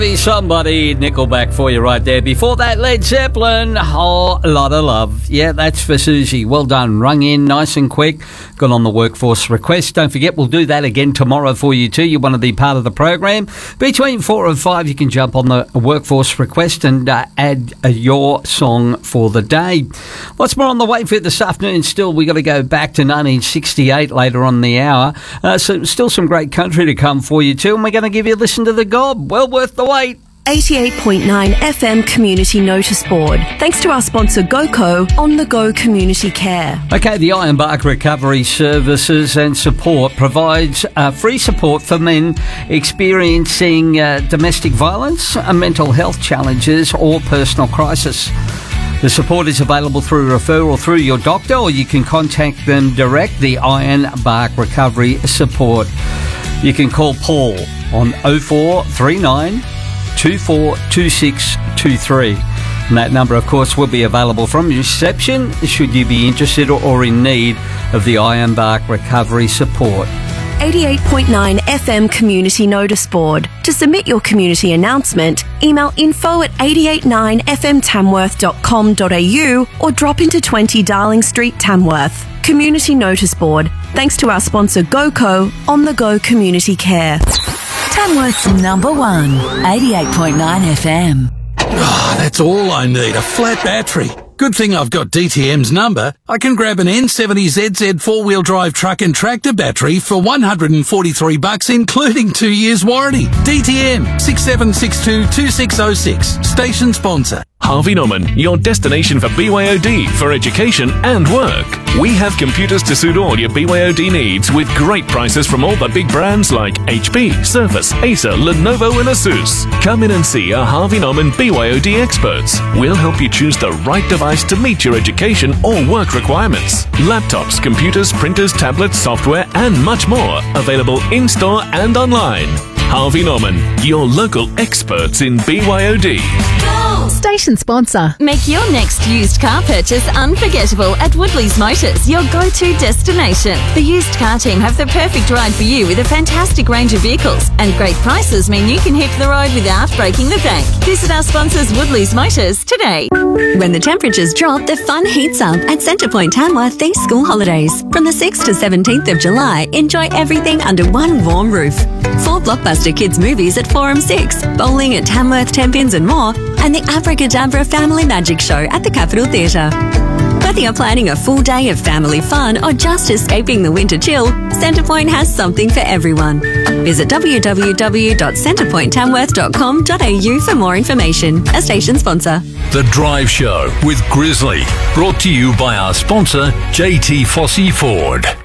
Be Somebody, Nickelback for you right there. Before that, Led Zeppelin, Whole Lot of Love. Yeah, that's for Susie. Well done. Rung in nice and quick. Got on the workforce request. Don't forget, we'll do that again tomorrow for you too. You want to be part of the program. Between 4 and 5, you can jump on the workforce request and add your song for the day. Lots more on the way for you this afternoon. Still, we got to go back to 1968 later on in the hour. So still some great country to come for you too. And we're going to give you a listen to the Gob. Well worth the wait. 88.9 FM Community Notice Board. Thanks to our sponsor GoCo, On The Go Community Care. Okay, the Ironbark Recovery Services and Support provides free support for men experiencing domestic violence, mental health challenges or personal crisis. The support is available through referral through your doctor, or you can contact them direct, the Ironbark Recovery Support. You can call Paul on 0439 242623. And that number, of course, will be available from reception should you be interested or in need of the Ironbark Recovery Support. 88.9 FM Community Notice Board. To submit your community announcement, email info@889fmtamworth.com.au or drop into 20 Darling Street, Tamworth. Community Notice Board. Thanks to our sponsor GoCo, On The Go Community Care. Tamworth's number one, 88.9 FM. Oh, that's all I need, a flat battery. Good thing I've got DTM's number. I can grab an N70ZZ four-wheel drive truck and tractor battery for $143, including 2 years warranty. DTM 67622606. Station sponsor. Harvey Norman, your destination for BYOD for education and work. We have computers to suit all your BYOD needs with great prices from all the big brands like HP, Surface, Acer, Lenovo and Asus. Come in and see our Harvey Norman BYOD experts. We'll help you choose the right device to meet your education or work requirements. Laptops, computers, printers, tablets, software and much more. Available in-store and online. Harvey Norman, your local experts in BYOD. Station sponsor. Make your next used car purchase unforgettable at Woodley's Motors, your go-to destination. The used car team have the perfect ride for you with a fantastic range of vehicles, and great prices mean you can hit the road without breaking the bank. Visit our sponsors Woodley's Motors today. When the temperatures drop, the fun heats up at Centrepoint Tamworth these school holidays. From the 6th to 17th of July, enjoy everything under one warm roof. 4 blockbuster kids movies at Forum 6, bowling at Tamworth, Tenpins and more, and the Abracadabra Family Magic Show at the Capitol Theatre. Whether you're planning a full day of family fun or just escaping the winter chill, Centrepoint has something for everyone. Visit www.centrepointtamworth.com.au for more information. A station sponsor. The Drive Show with Grizzly, brought to you by our sponsor, JT Fossey Ford.